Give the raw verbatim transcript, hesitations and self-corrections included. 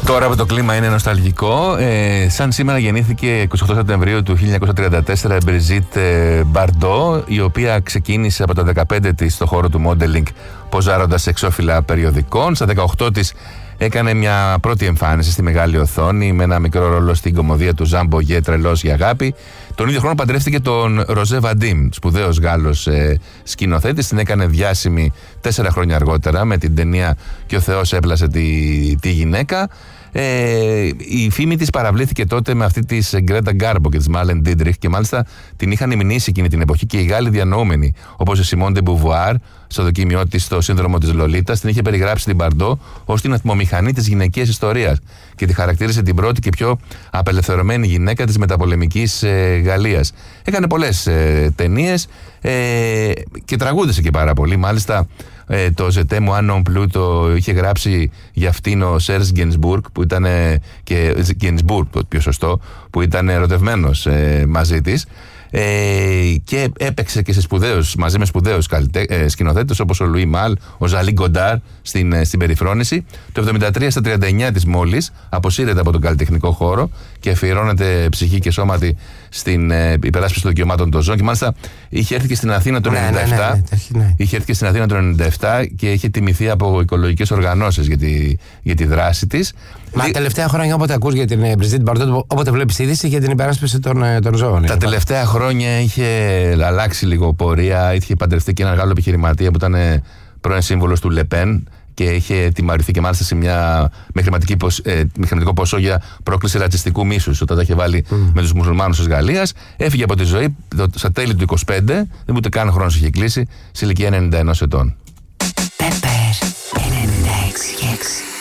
Τώρα που το κλίμα είναι νοσταλγικό, ε, σαν σήμερα γεννήθηκε εικοστή ογδόη Σεπτεμβρίου του χίλια εννιακόσια τριάντα τέσσερα η Μπριζίτ Μπαρντό, η οποία ξεκίνησε από τα δεκαπέντε της στο χώρο του modeling, ποζάροντας σε εξώφυλλα περιοδικών. Στα δεκαοκτώ της έκανε μια πρώτη εμφάνιση στη μεγάλη οθόνη με ένα μικρό ρόλο στην κομμωδία του Ζαν Μπογιέ «Τρελός για αγάπη». Τον ίδιο χρόνο παντρεύτηκε τον Ροζέ Βαντίμ, σπουδαίος Γάλλος ε, σκηνοθέτης. Την έκανε διάσημη τέσσερα χρόνια αργότερα με την ταινία «Και ο Θεός έπλασε τη, τη γυναίκα». Ε, η φήμη της παραβλήθηκε τότε με αυτή της Γκρέτα Γκάρμπο και της Μάλεν Ντίντριχ, και μάλιστα την είχαν μηνύσει εκείνη την εποχή και οι Γάλλοι διανοούμενοι, όπως η Σιμών ντε Μπουβουάρ στο δοκίμιό της στο Σύνδρομο της Λολίτας. Την είχε περιγράψει την Μπαρντό ως την ατμομηχανή της γυναικείας ιστορίας και τη χαρακτήρισε την πρώτη και πιο απελευθερωμένη γυναίκα της μεταπολεμικής ε, Γαλλίας. Έκανε πολλές ε, ταινίες ε, και τραγούδισε και πάρα πολύ. Μάλιστα ε, το «Ζετέ μου αν πλού» το είχε γράψει για αυτήν ο Σέρς Γκενσμπουργκ, που ήταν και Γκενσμπουργκ, το πιο σωστό, που ήταν ερωτευμένος ε, μαζί της. Ε, και έπαιξε και σε σπουδαίους, μαζί με σπουδαίους ε, σκηνοθέτες όπως ο Λουί Μάλ, ο Ζαλί Γκοντάρ στην, ε, στην Περιφρόνηση. Το εβδομήντα τρία, στα τριάντα εννιά της μόλις, αποσύρεται από τον καλλιτεχνικό χώρο και αφιερώνεται ψυχή και σώματι στην ε, υπεράσπιση των δικαιωμάτων των ζώων. Και μάλιστα είχε έρθει και στην Αθήνα το ενενήντα επτά. Ναι, ναι, ναι, ναι. Είχε έρθει και στην Αθήνα το ενενήντα επτά και είχε τιμηθεί από οικολογικές οργανώσεις για τη, για τη δράση της. Μα Λί... τελευταία χρόνια, όποτε ακούς για την Μπριζίτ Μπαρντό, όποτε βλέπεις είδηση για την υπεράσπιση των, των ζώων. Τα τελευταία χρόνια είχε αλλάξει λίγο πορεία. Είχε παντρευτεί και έναν Γάλλο επιχειρηματία που ήταν πρώην σύμβολος του Λεπέν και είχε τιμωρηθεί και μάλιστα σε μια, με, ε, με χρηματικό ποσό για πρόκληση ρατσιστικού μίσους, όταν τα είχε βάλει mm. με τους μουσουλμάνους της Γαλλίας. Έφυγε από τη ζωή το, στα τέλη του είκοσι πέντε, δεν ούτε καν χρόνος είχε κλείσει, σε ηλικία ενενήντα ένα ετών. Πέπερ ενενήντα έξι.